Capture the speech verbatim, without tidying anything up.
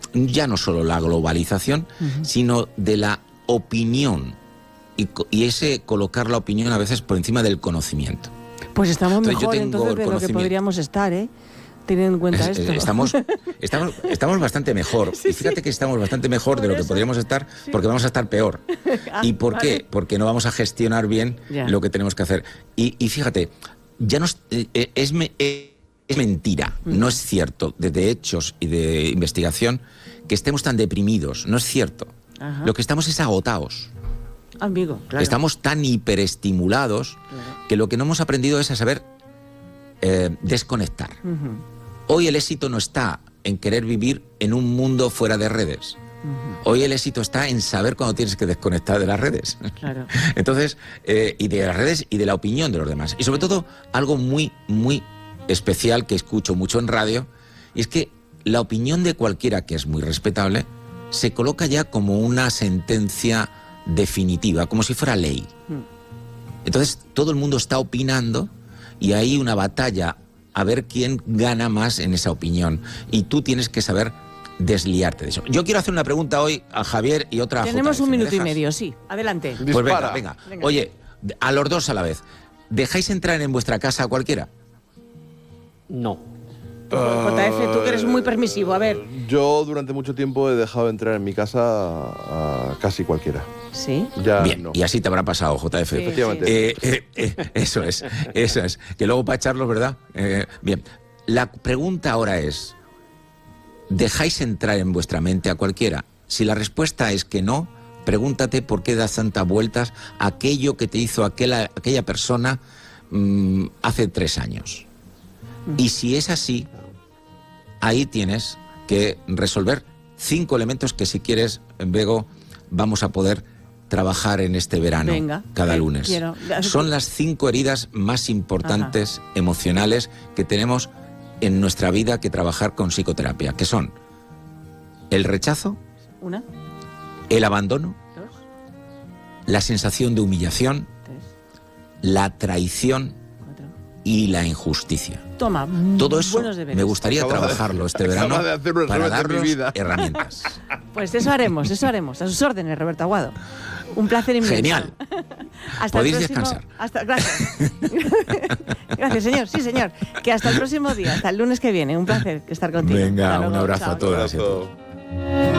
ya no solo la globalización, uh-huh. sino de la opinión, y, y ese colocar la opinión a veces por encima del conocimiento. Pues estamos entonces, mejor entonces de lo que podríamos estar, ¿eh? Teniendo en cuenta es, esto. Estamos, estamos, estamos bastante mejor. Sí, y fíjate sí. que estamos bastante mejor por de lo eso. que podríamos estar, sí. porque vamos a estar peor. Ah, ¿Y por vale. qué? Porque no vamos a gestionar bien ya. lo que tenemos que hacer. Y, y fíjate, ya no es, es, es, es mentira, mm. no es cierto, desde hechos y de investigación, que estemos tan deprimidos. No es cierto. Ajá. Lo que estamos es agotados. Amigo, claro. Estamos tan hiperestimulados claro. que lo que no hemos aprendido es a saber eh, desconectar. Uh-huh. Hoy el éxito no está en querer vivir en un mundo fuera de redes. Uh-huh. Hoy el éxito está en saber cuándo tienes que desconectar de las redes. Claro. Entonces, eh, y de las redes y de la opinión de los demás. Y sobre todo, algo muy, muy especial que escucho mucho en radio, y es que la opinión de cualquiera, que es muy respetable, se coloca ya como una sentencia definitiva, como si fuera ley. Uh-huh. Entonces, todo el mundo está opinando y hay una batalla a ver quién gana más en esa opinión. Y tú tienes que saber desliarte de eso. Yo quiero hacer una pregunta hoy a Javier y otra a J F. Tenemos un minuto y medio, sí. Adelante. Pues venga, venga, venga. Oye, a los dos a la vez. ¿Dejáis entrar en vuestra casa a cualquiera? No. Uh, J F, tú que eres muy permisivo, a ver. Yo durante mucho tiempo he dejado entrar en mi casa a, a casi cualquiera. ¿Sí? Ya Bien, no. Y así te habrá pasado, J F. Sí, efectivamente. Eh, eh, eh, eso es, eso es. Que luego para echarlos, ¿verdad? Eh, bien, la pregunta ahora es, ¿dejáis entrar en vuestra mente a cualquiera? Si la respuesta es que no, pregúntate por qué das tantas vueltas a aquello que te hizo aquella, aquella persona mmm, hace tres años. Y si es así, ahí tienes que resolver cinco elementos que, si quieres, Bego, vamos a poder trabajar en este verano. Venga, cada eh, lunes. Quiero. Son las cinco heridas más importantes, ajá, emocionales que tenemos en nuestra vida que trabajar con psicoterapia, que son el rechazo, una, el abandono, dos, la sensación de humillación, tres, la traición, cuatro, y la injusticia. Toma, todo eso buenos deberes. Me gustaría acaba trabajarlo de, este verano de hacer un para darnos mi vida. herramientas. Pues eso haremos, eso haremos. A sus órdenes, Roberto Aguado. Un placer inmenso. Genial. Hasta Podéis el próximo, descansar. Hasta, gracias. Gracias, señor. Sí, señor. Que hasta el próximo día, hasta el lunes que viene. Un placer estar contigo. Venga, luego, un abrazo chao. a todas y a todos.